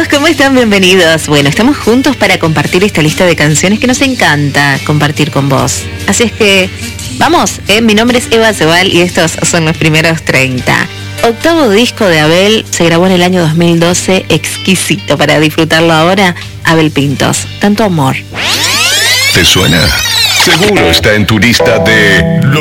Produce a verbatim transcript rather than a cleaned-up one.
todos, ¿cómo están? Bienvenidos. Bueno, estamos juntos para compartir esta lista de canciones que nos encanta compartir con vos. Así es que, vamos, ¿eh? Mi nombre es Eva Cebal y estos son los primeros treinta. Octavo disco de Abel, se grabó en el año dos mil doce, exquisito para disfrutarlo ahora. Abel Pintos, Tanto Amor. ¿Te suena? Seguro está en tu lista de